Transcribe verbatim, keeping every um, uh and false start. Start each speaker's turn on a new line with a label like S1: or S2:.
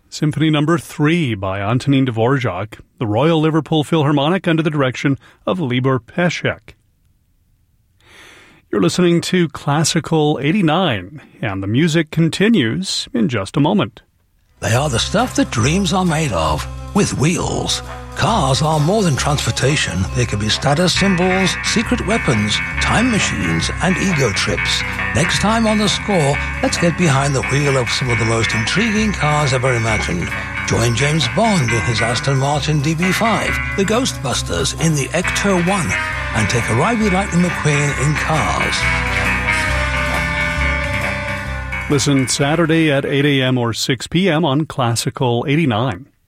S1: Symphony Number three by Antonin Dvorak, the Royal Liverpool Philharmonic under the direction of Libor Pesek. You're listening to Classical eighty-nine, and the music continues in just a moment.
S2: They are the stuff that dreams are made of, with wheels. Cars are more than transportation. They can be status symbols, secret weapons, time machines, and ego trips. Next time on The Score, let's get behind the wheel of some of the most intriguing cars ever imagined. Join James Bond in his Aston Martin D B five, the Ghostbusters in the Ecto one, and take a ride with Lightning McQueen in Cars.
S1: Listen Saturday at eight a.m. or six p.m. on Classical eighty-nine.